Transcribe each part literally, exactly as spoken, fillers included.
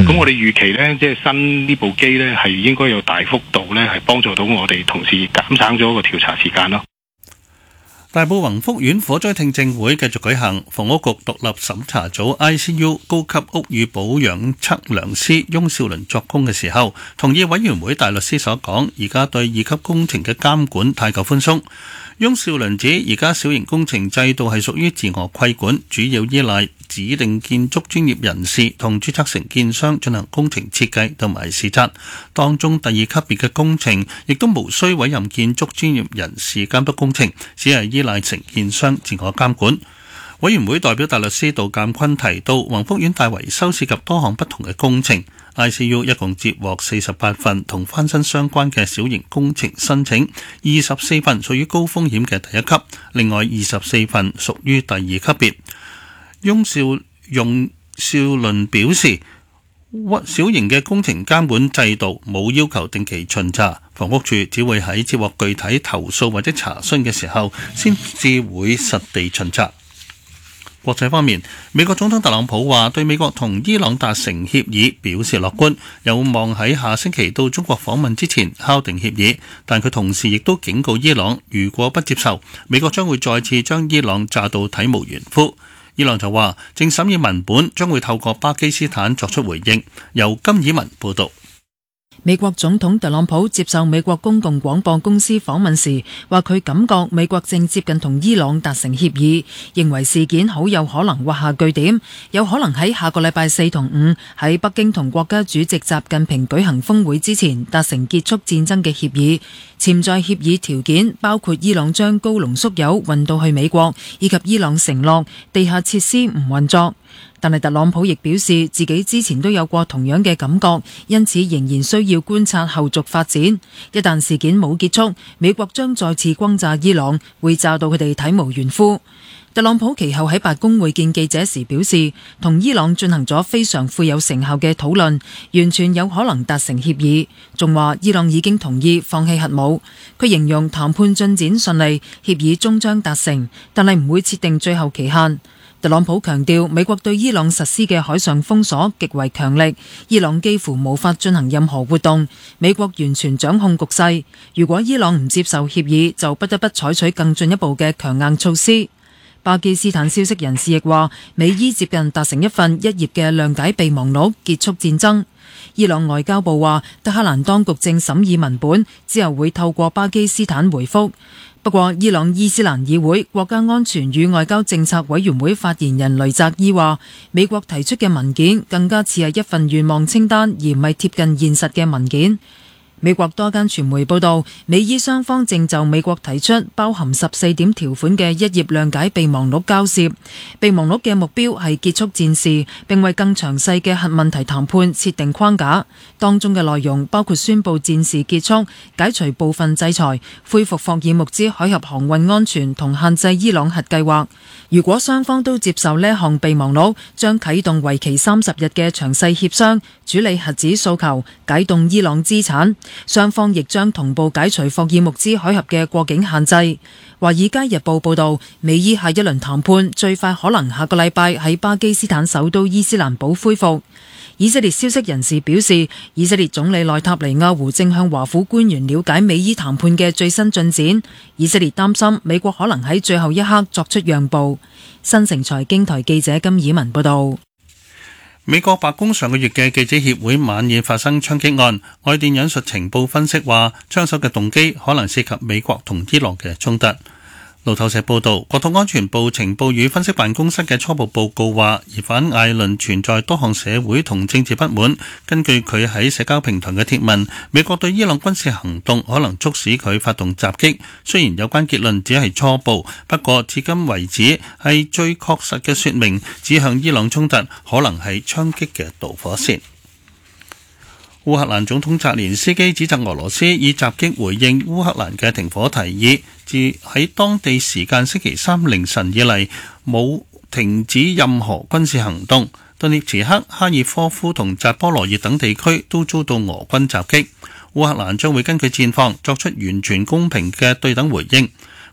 咁、嗯、我哋預期呢，即係新呢部機呢，係應該有大幅度呢，係幫助到我哋同事減省咗個調查時間咯。 大埔宏福苑火災聽證會繼續舉行，房屋局獨立審查組 I C U 高級屋宇保養測量師翁少麟作供嘅時候，同意委員會大律師所講，而家對二級工程嘅監管太過寬鬆。翁少麟指，而家小型工程制度係屬於自我規管，主要依賴指定建築專業人士同註冊承建商進行工程設計同埋視察，當中第二級別嘅工程亦都無需委任建築專業人士監督工程，只係依賴承建商自我監管。委員會代表大律師杜鑑坤提到，宏福苑大維修涉及多項不同嘅工程， I C U 一共接獲四十八份同翻新相關嘅小型工程申請，二十四份屬於高風險嘅第一級，另外二十四份屬於第二級別。翁少翁少麟表示，小型嘅工程監管制度冇要求定期巡查，房屋處只會喺接獲具體投訴或者查詢嘅時候，先至會實地巡查。國際方面，美國總統特朗普話對美國同伊朗達成協議表示樂觀，有望喺下星期到中國訪問之前敲定協議，但佢同時亦都警告伊朗，如果不接受，美國將會再次將伊朗炸到體無完膚。伊朗就話正審議文本，將會透過巴基斯坦作出回應。由金以文報道。 美國總統特朗普接受美國公共廣播公司訪問時，話佢感覺美國正接近同伊朗達成協議，認為事件好有可能畫下句點，有可能喺下個禮拜四同五喺北京同國家主席習近平舉行峰會之前達成結束戰爭嘅協議。潛在協議條件包括伊朗將高濃縮鈾運到去美國，以及伊朗承諾地下設施唔運作。但係特朗普亦表示自己之前都有過同樣嘅感覺，因此仍然需要觀察後續發展。一旦事件冇結束，美國將再次轟炸伊朗，會炸到佢哋體無完膚。特朗普其後喺白宮會見記者時表示，同伊朗進行咗非常富有成效嘅討論，完全有可能達成協議，仲話伊朗已經同意放棄核武。佢形容談判進展順利，協議終將達成，但係唔會設定最後期限。特朗普強調，美國對伊朗實施嘅海上封鎖極為強力，伊朗幾乎無法進行任何活動，美國完全掌控局勢。如果伊朗唔接受協議，就不得不採取更進一步嘅強硬措施。巴基斯坦消息人士亦話，美伊接近達成一份一頁嘅諒解備忘錄，結束戰爭。伊朗外交部話，德黑蘭當局正審議文本，之後會透過巴基斯坦回覆。不過，伊朗伊斯蘭議會國家安全與外交政策委員會發言人雷澤伊話，美國提出嘅文件更加似係一份願望清單，而唔係貼近現實嘅文件。美國多間傳媒報道，美伊雙方正就美國提出包含十四點條款嘅一頁諒解備忘錄交涉。備忘錄嘅目標係結束戰事，並為更詳細嘅核問題談判設定框架。當中嘅內容包括宣布戰事結束、解除部分制裁、恢復霍爾木茲海峽航運安全同限制伊朗核計劃。如果雙方都接受呢項備忘錄，將啟動為期三十日嘅詳細協商，處理核子訴求，解凍伊朗資產。雙方亦將同步解除霍爾木茲海峽嘅過境限制。華爾街日報報道，美伊下一輪談判最快可能下個禮拜喺巴基斯坦首都伊斯蘭堡恢復。以色列消息人士表示，以色列總理內塔尼亞胡正向華府官員了解美伊談判嘅最新進展。以色列擔心美國可能喺最後一刻作出讓步。新城財經台記者金以文報道。 美國白宮上個月嘅記者協會晚宴發生槍擊案，外電引述情報分析話，槍手嘅動機可能涉及美國同伊朗嘅衝突。路透社報道，國土安全部情報與分析辦公室嘅初步報告話，疑犯艾倫存在多項社會同政治不滿。根據佢喺社交平台嘅貼文，美國對伊朗軍事行動可能促使佢發動襲擊。雖然有關結論只係初步，不過至今為止係最確實嘅說明，指向伊朗衝突可能係槍擊嘅導火線。烏克蘭總統澤連斯基指責俄羅斯以襲擊回應烏克蘭嘅停火提議，自喺當地時間星期三凌晨以嚟冇停止任何軍事行動。頓涅茨克、哈爾科夫同扎波羅熱等地區都遭到俄軍襲擊。烏克蘭將會根據戰況作出完全公平嘅對等回應。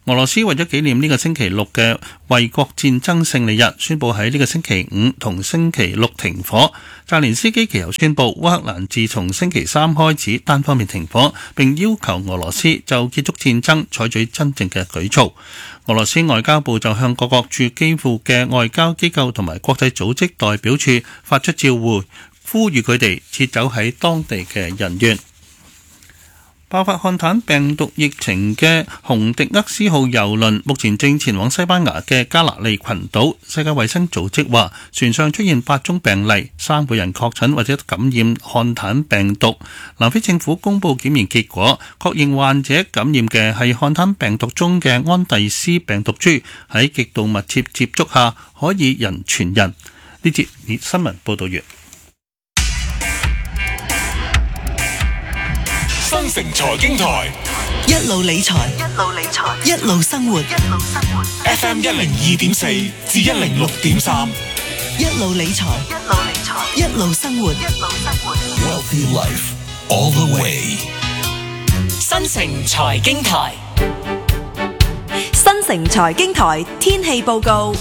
俄羅斯為咗紀念呢個星期六嘅衛國戰爭勝利日，宣布喺呢個星期五同星期六停火。澤連斯基其後宣布，烏克蘭自從星期三開始單方面停火，並要求俄羅斯就結束戰爭採取真正嘅舉措。俄羅斯外交部就向各國駐基輔嘅外交機構同埋國際組織代表處發出照會，呼籲佢哋撤走喺當地嘅人員。爆發漢坦病毒疫情嘅洪迪厄斯號郵輪目前正前往西班牙嘅加那利群島。世界衛生組織話，船上出現八宗病例，三個人確診或者感染漢坦病毒。南非政府公布檢驗結果，確認患者感染嘅係漢坦病毒中嘅安第斯病毒株，喺極度密切接觸下可以人傳人。呢節新聞報道完。 新城財經台一路理財，一路理財，一路生活，一路生活。 F M 一零二點四至一零六點三， 一路理財，一路理財，一路生活，一路生活。 Wealthy life all the way。 新城財經台，新城財經台天氣報告。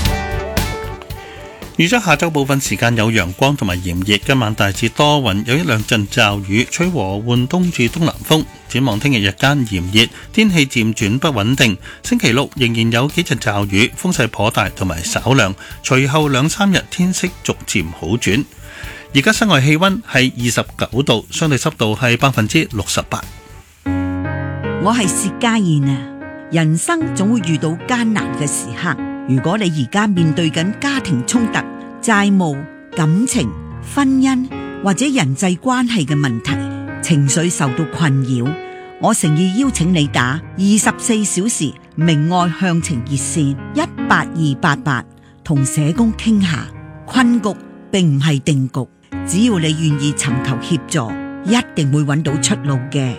預測下晝部分時間有陽光同埋炎熱，今晚大致多雲，有一兩陣驟雨，吹和緩東至東南風。展望聽日日間炎熱，天氣漸轉不穩定。星期六仍然有幾陣驟雨，風勢頗大同埋稍涼。隨後兩三日天色逐漸好轉。而家室外氣溫係二十九度，相對濕度係百分之六十八。 我係薛家燕啊！人生總會遇到艱難嘅時刻。如果你而家面對緊家庭衝突、債務、感情、婚姻或者人際關係嘅問題，情緒受到困擾，我誠意邀請你打二十四小時明愛向晴熱線一八二八八，同社工傾下。困局並唔係定局，只要你願意尋求協助，一定會揾到出路嘅。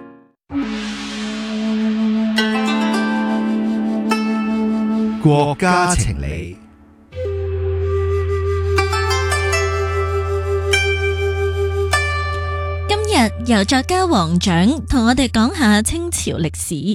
國家情理， 今日由作家黃獎同我哋講下清朝歷史。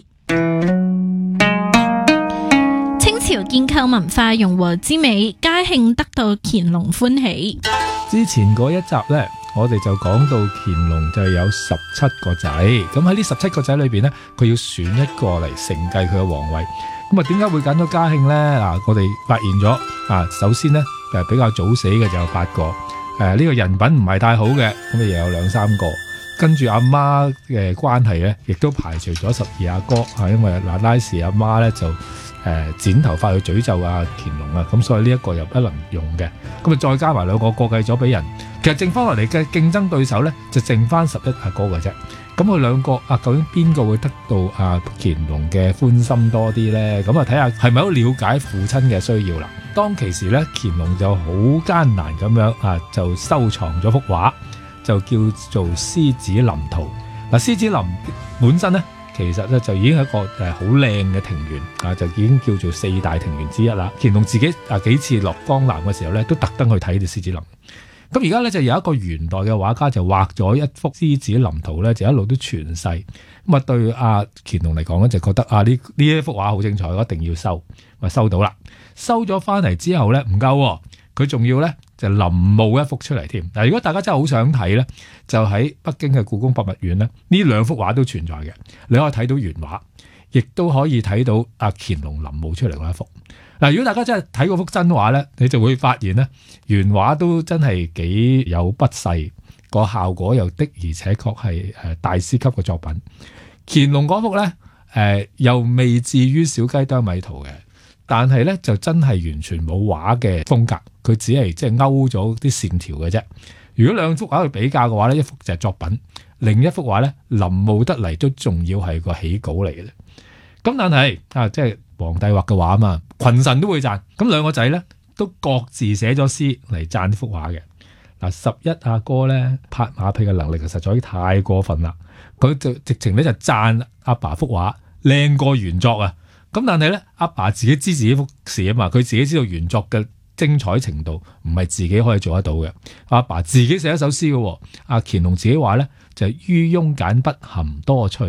清朝建構文化融和之美，嘉慶得到乾隆歡喜。 之前嗰一集呢，我哋就講到乾隆就有十七個仔，咁喺呢十七個仔裏邊呢，佢要選一個嚟承繼佢嘅皇位。咁啊，點解會揀到嘉慶呢？嗱，我哋發現咗啊，首先呢，誒比較早死嘅就有八個，誒、呃、呢、這個人品唔係太好嘅，咁啊又有兩三個，跟住阿媽嘅關係咧，亦都排除咗十二阿哥，啊，因為嗱拉氏阿媽咧就誒、呃、剪頭髮去詛咒阿乾隆啊，咁所以呢一個又不能用嘅，咁啊再加埋兩個過繼咗俾人，其實剩翻落嚟嘅競爭對手咧就剩翻十一阿哥嘅啫。咁佢兩個啊，究竟邊個會得到啊乾隆嘅歡心多啲呢？咁啊睇下係咪好了解父親嘅需要啦。當其時咧，乾隆就好艱難咁樣啊，就收藏咗幅畫，就叫做《獅子林圖》。嗱，獅子林本身咧，其實咧就已經係一個誒好靚嘅庭園啊，就已經叫做四大庭園之一啦。乾隆自己啊幾次落江南嘅時候咧，都特登去睇隻獅子林。咁而家咧就有一個元代嘅畫家就畫咗一幅獅子林圖咧，就一路都傳世。咁啊對阿乾隆嚟講咧，就覺得啊呢呢一幅畫好精彩，我一定要收。咪收到啦，收咗翻嚟之後咧唔夠，佢仲要咧就臨摹一幅出嚟添。嗱，如果大家真係好想睇咧，就喺北京嘅故宮博物院咧，呢兩幅畫都存在嘅，你可以睇到原畫，亦都可以睇到阿乾隆臨摹出嚟嗰一幅。嗱，如果大家真係睇嗰幅真畫咧，你就會發現咧，原畫都真係幾有不世，個效果又的而且確係誒大師級嘅作品。乾隆嗰幅咧，誒、呃、又未至於小雞啄米圖嘅，但係咧就真係完全冇畫嘅風格，佢只係即係勾咗啲線條嘅啫。如果兩幅畫去比較嘅話咧，一幅就係作品，另一幅畫咧臨摹得嚟都仲要係個起稿嚟嘅啫。咁但係啊，即係皇帝畫嘅畫啊嘛，群臣都會讚。咁兩個仔咧都各自寫咗詩嚟讚呢幅畫嘅。嗱，十一阿哥咧拍馬屁嘅能力實在太過分啦。佢就直情咧就讚阿爸幅畫靚過原作啊。咁但係咧阿爸自己知自己幅事啊嘛，佢自己知道原作嘅精彩程度唔係自己可以做得到嘅。阿爸自己寫一首詩嘅，阿乾隆自己話咧就係、是、於庸簡筆含多趣。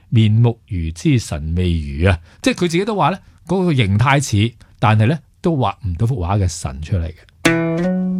面目如之神未如啊，即係佢自己都話咧，嗰個形態似，但係咧都畫唔到幅畫嘅神出嚟嘅。